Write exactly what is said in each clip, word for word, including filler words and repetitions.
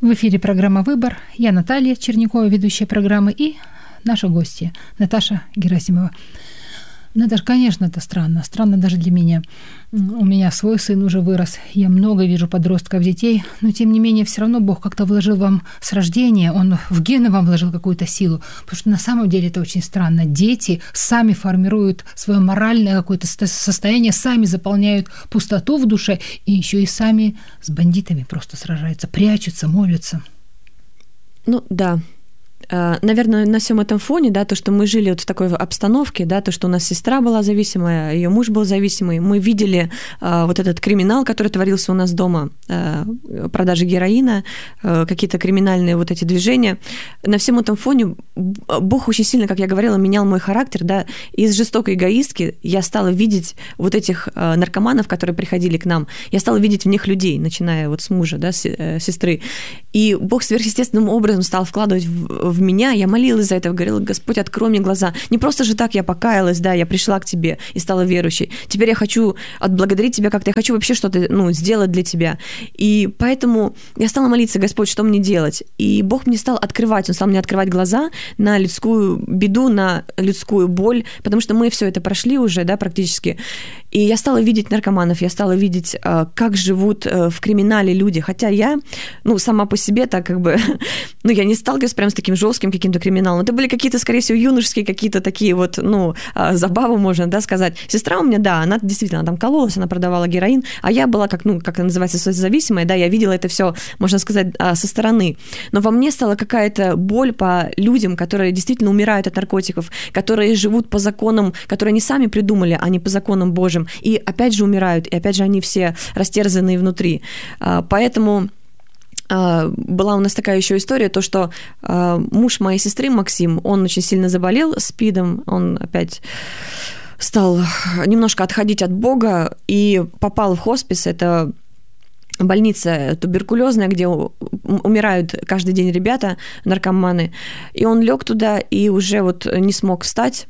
В эфире программа «Выбор». Я Наталья Чернякова, ведущая программы, и наша гостья Наташа Герасимова. Наташа, конечно, это странно. Странно даже для меня. У меня свой сын уже вырос. Я много вижу подростков, детей. Но, тем не менее, все равно Бог как-то вложил вам с рождения. Он в гены вам вложил какую-то силу. Потому что на самом деле это очень странно. Дети сами формируют свое моральное какое-то состояние, сами заполняют пустоту в душе. И еще и сами с бандитами просто сражаются, прячутся, молятся. Ну, да. Наверное, на всем этом фоне, да, то, что мы жили вот в такой обстановке, да, то, что у нас сестра была зависимая, ее муж был зависимый, мы видели а, вот этот криминал, который творился у нас дома, а, продажи героина, а, какие-то криминальные вот эти движения. На всем этом фоне Бог очень сильно, как я говорила, менял мой характер, да, из жестокой эгоистки я стала видеть вот этих а, наркоманов, которые приходили к нам, я стала видеть в них людей, начиная вот с мужа, да, с, э, сестры. И Бог сверхъестественным образом стал вкладывать в, в меня, я молилась за это, говорила: Господь, открой мне глаза. Не просто же так я покаялась, да, я пришла к Тебе и стала верующей. Теперь я хочу отблагодарить Тебя как-то, я хочу вообще что-то, ну, сделать для Тебя. И поэтому я стала молиться: Господь, что мне делать? И Бог мне стал открывать, Он стал мне открывать глаза на людскую беду, на людскую боль, потому что мы все это прошли уже, да, практически. И я стала видеть наркоманов, я стала видеть, как живут в криминале люди. Хотя я, ну, сама по себе так как бы, ну, я не сталкивалась прям с таким жестким каким-то криминалом. Это были какие-то, скорее всего, юношеские какие-то такие вот, ну, забавы, можно, да, сказать. Сестра у меня, да, она действительно она там кололась, она продавала героин, а я была, как, ну, как это называется, соцзависимая, да, я видела это все, можно сказать, со стороны. Но во мне стала какая-то боль по людям, которые действительно умирают от наркотиков, которые живут по законам, которые они сами придумали, а не по законам Божьим, и опять же умирают, и опять же они все растерзанные внутри. Поэтому была у нас такая еще история, то, что муж моей сестры, Максим, он очень сильно заболел СПИДом, он опять стал немножко отходить от Бога и попал в хоспис, это больница туберкулезная, где умирают каждый день ребята, наркоманы, и он лег туда и уже вот не смог встать,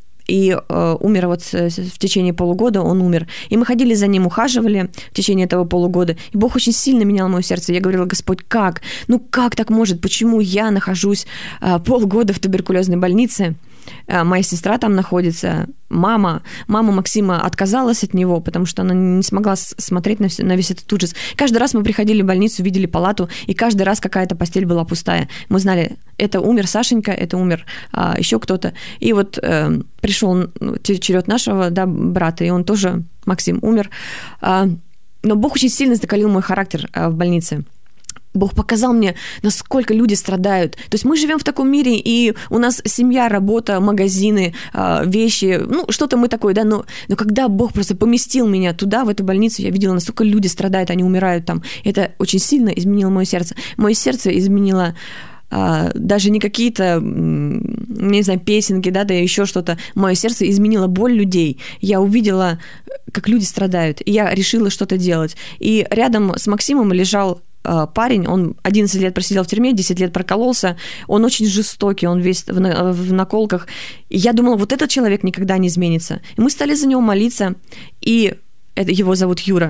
и э, умер вот в течение полугода, он умер. И мы ходили за ним, ухаживали в течение этого полугода. И Бог очень сильно менял мое сердце. Я говорила: Господь, как? Ну как так может? Почему я нахожусь э, полгода в туберкулезной больнице? Э, моя сестра там находится, мама. Мама Максима отказалась от него, потому что она не смогла смотреть на, все, на весь этот ужас. Каждый раз мы приходили в больницу, видели палату, и каждый раз какая-то постель была пустая. Мы знали, это умер Сашенька, это умер а, еще кто-то. И вот э, пришел черед нашего, да, брата, и он тоже, Максим, умер. А, но Бог очень сильно закалил мой характер а, в больнице. Бог показал мне, насколько люди страдают. То есть мы живем в таком мире, и у нас семья, работа, магазины, вещи, ну, что-то мы такое, да, но, но когда Бог просто поместил меня туда, в эту больницу, я видела, насколько люди страдают, они умирают там. Это очень сильно изменило мое сердце. Мое сердце изменило а, даже не какие-то, не знаю, песенки, да, да, еще что-то. Мое сердце изменило боль людей. Я увидела, как люди страдают, и я решила что-то делать. И рядом с Максимом лежал парень, он одиннадцать лет просидел в тюрьме, десять лет прокололся, он очень жестокий, он весь в, на, в наколках. И я думала, вот этот человек никогда не изменится. И мы стали за него молиться, и это, его зовут Юра.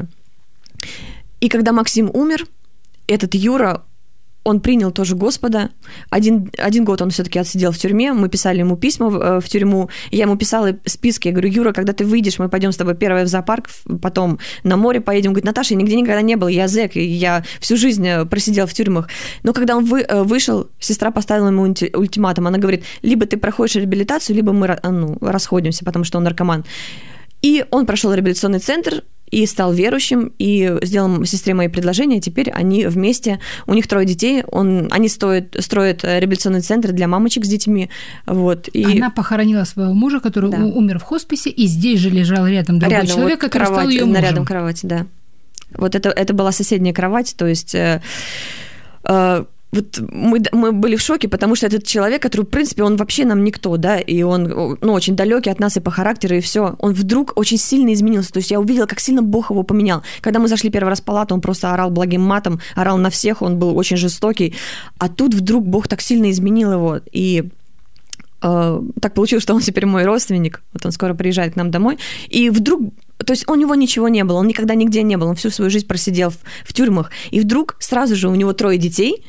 И когда Максим умер, этот Юра, он принял тоже Господа. Один, один год он все-таки отсидел в тюрьме. Мы писали ему письма в, в тюрьму. Я ему писала списки. Я говорю: Юра, когда ты выйдешь, мы пойдем с тобой первое в зоопарк, потом на море поедем. Он говорит: Наташа, я нигде никогда не был. Я зэк, и я всю жизнь просидел в тюрьмах. Но когда он вы, вышел, сестра поставила ему ультиматум. Она говорит: либо ты проходишь реабилитацию, либо мы, ну, расходимся, потому что он наркоман. И он прошел реабилитационный центр и стал верующим, и сделал сестре мои предложения. Теперь они вместе, у них трое детей, он, они стоят, строят реабилитационный центр для мамочек с детьми. Вот, и... Она похоронила своего мужа, который да. умер в хосписе, и здесь же лежал рядом другой рядом, человек, вот, который кровать, стал ее мужем. Рядом кровати, да. Вот это, это была соседняя кровать, то есть... Э, э, Вот мы, мы были в шоке, потому что этот человек, который, в принципе, он вообще нам никто, да, и он, ну, очень далекий от нас и по характеру, и все, он вдруг очень сильно изменился. То есть я увидела, как сильно Бог его поменял. Когда мы зашли первый раз в палату, он просто орал благим матом, орал на всех, он был очень жестокий. А тут вдруг Бог так сильно изменил его, и э, так получилось, что он теперь мой родственник. Вот он скоро приезжает к нам домой, и вдруг то есть у него ничего не было, он никогда нигде не был, он всю свою жизнь просидел в, в тюрьмах, и вдруг сразу же у него трое детей,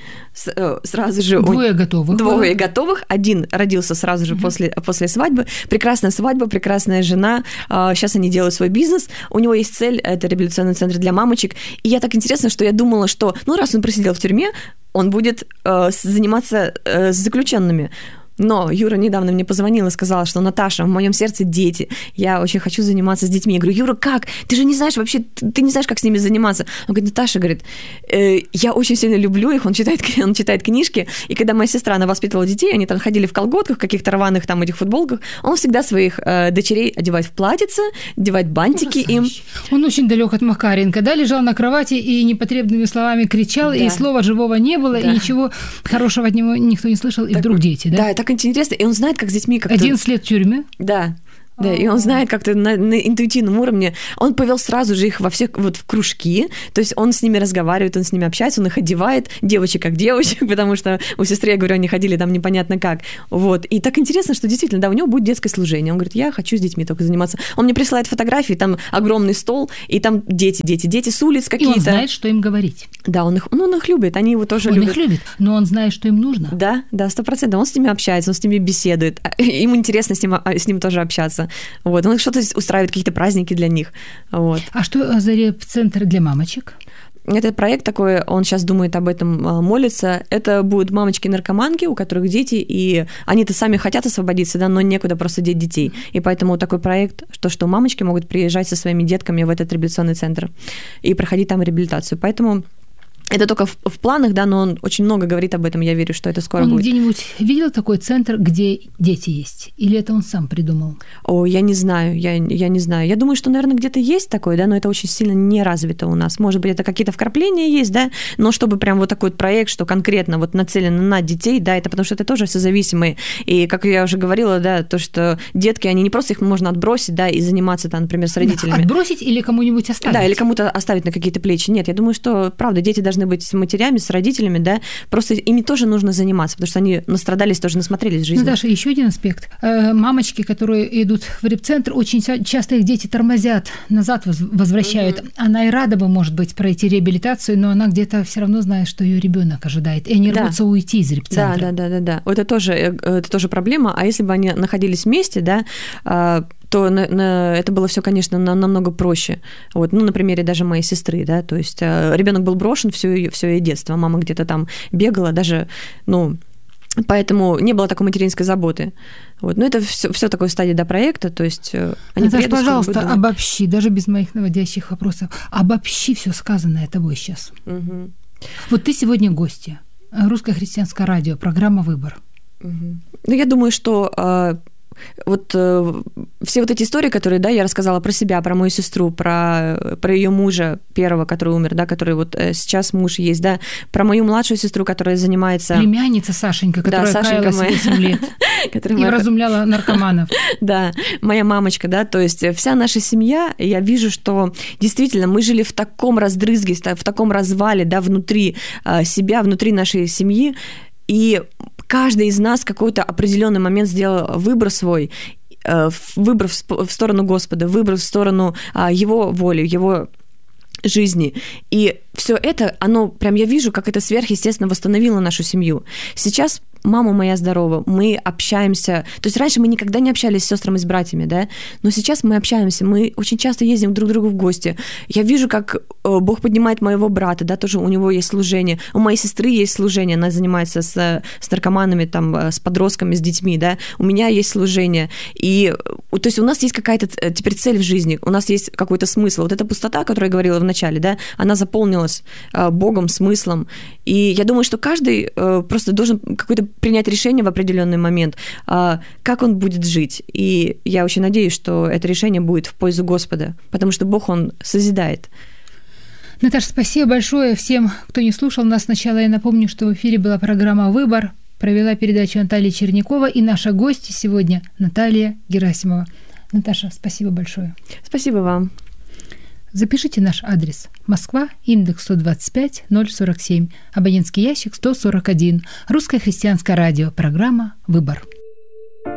сразу же... Двое готовых. Двое готовых, один родился сразу же mm-hmm. после, после свадьбы, прекрасная свадьба, прекрасная жена, сейчас они делают свой бизнес, у него есть цель, это реабилитационный центр для мамочек, и я так интересно, что я думала, что, ну, раз он просидел в тюрьме, он будет э, заниматься э, с заключенными. Но Юра недавно мне позвонила и сказала, что Наташа, в моем сердце дети, я очень хочу заниматься с детьми. Я говорю, Юра, как? Ты же не знаешь вообще, ты не знаешь, как с ними заниматься. Он говорит, Наташа, говорит, э, я очень сильно люблю их, он читает, он читает книжки, и когда моя сестра, она воспитывала детей, они там ходили в колготках, каких-то рваных там этих футболках, он всегда своих э, дочерей одевает в платьице, одевает бантики им. Он очень далек от Макаренко, да, лежал на кровати и непотребными словами кричал, да. и слова живого не было, да. и ничего хорошего от него никто не слышал, и так, вдруг дети, да? Да, так интересно, и он знает, как с детьми как-то... одиннадцать лет в тюрьме? Да. Да, и он знает как-то на, на интуитивном уровне. Он повел сразу же их во всех вот в кружки, то есть он с ними разговаривает, он с ними общается, он их одевает, девочек как девочек, потому что у сестры, я говорю, они ходили там непонятно как. Вот. И так интересно, что действительно, да, у него будет детское служение. Он говорит, я хочу с детьми только заниматься. Он мне присылает фотографии, там огромный стол, и там дети, дети, дети с улиц какие-то. И он знает, что им говорить. Да, он их, ну, он их любит, они его тоже он любят. Он их любит, но он знает, что им нужно. Да, да, сто процентов. Он с ними общается, он с ними беседует. Им интересно с ним, с ним тоже общаться. Вот. Он что-то устраивает, какие-то праздники для них. Вот. А что за реп-центр для мамочек? Это проект такой, он сейчас думает об этом, молится. Это будут мамочки-наркоманки, у которых дети, и они-то сами хотят освободиться, да, но некуда просто деть детей. И поэтому такой проект, что, что мамочки могут приезжать со своими детками в этот реабилитационный центр и проходить там реабилитацию. Поэтому это только в, в планах, да, но он очень много говорит об этом, я верю, что это скоро он будет. Он где-нибудь видел такой центр, где дети есть? Или это он сам придумал? О, я не знаю, я, я не знаю. Я думаю, что, наверное, где-то есть такое, да, но это очень сильно не развито у нас. Может быть, это какие-то вкрапления есть, да, но чтобы прям вот такой вот проект, что конкретно вот нацелено на детей, да, это потому что это тоже созависимые. И, как я уже говорила, да, то, что детки, они не просто их можно отбросить, да, и заниматься там, например, с родителями. Отбросить или кому-нибудь оставить? Да, или кому-то оставить на какие-то плечи. Нет, я думаю, что, правда, дети должны быть с матерями, с родителями, да, просто ими тоже нужно заниматься, потому что они настрадались, тоже насмотрелись в жизни. Наташа, еще один аспект. Мамочки, которые идут в реп-центр, очень часто их дети тормозят, назад возвращают. Mm-hmm. Она и рада бы, может быть, пройти реабилитацию, но она где-то все равно знает, что ее ребенок ожидает, и они да. рвутся уйти из реп-центра. Да, да, да, да, да. Это тоже, это тоже проблема. А если бы они находились вместе, да, то на, на, это было все, конечно, на, намного проще. Вот, ну, на примере даже моей сестры, да, то есть ребенок был брошен все ее, все ее детство, мама где-то там бегала, даже, ну, поэтому не было такой материнской заботы. Вот. Но это все, все такое в стадии до проекта, то есть они Наташа, приедут, пожалуйста, обобщи, даже без моих наводящих вопросов, обобщи все сказанное тобой сейчас. Угу. Вот ты сегодня гостья, Русское христианское радио, программа «Выбор». Угу. Ну, я думаю, что... Вот э, все вот эти истории, которые, да, я рассказала про себя, про мою сестру, про, про ее мужа первого, который умер, да, который вот э, сейчас муж есть, да, про мою младшую сестру, которая занимается... Племянница Сашенька, которая да, каялась восемь лет и вразумляла наркоманов. Да, моя мамочка, да, то есть вся наша семья, я вижу, что действительно мы жили в таком раздрызге, в таком развале, да, внутри себя, внутри нашей семьи, и каждый из нас в какой-то определенный момент сделал выбор свой, выбор в сторону Господа, выбор в сторону Его воли, Его жизни. И все это, оно прям я вижу, как это сверхъестественно восстановило нашу семью. Сейчас мама моя здорова, мы общаемся. То есть раньше мы никогда не общались с сестрами и с братьями, да, но сейчас мы общаемся, мы очень часто ездим друг к другу в гости. Я вижу, как Бог поднимает моего брата, да, тоже у него есть служение. У моей сестры есть служение, она занимается с, с наркоманами, там, с подростками, с детьми, да. У меня есть служение. И, то есть у нас есть какая-то теперь цель в жизни, у нас есть какой-то смысл. Вот эта пустота, о которой я говорила в начале, да, она заполнилась Богом, смыслом. И я думаю, что каждый просто должен какой-то принять решение в определенный момент, как он будет жить. И я очень надеюсь, что это решение будет в пользу Господа, потому что Бог, Он созидает. Наташа, спасибо большое всем, кто не слушал нас сначала. Я напомню, что в эфире была программа «Выбор». Провела передачу Наталья Чернякова и наша гостья сегодня Наталья Герасимова. Наташа, спасибо большое. Спасибо вам. Запишите наш адрес. Москва, индекс сто двадцать пять ноль сорок семь, абонентский ящик сто сорок один. Русское христианское радио, программа «Выбор».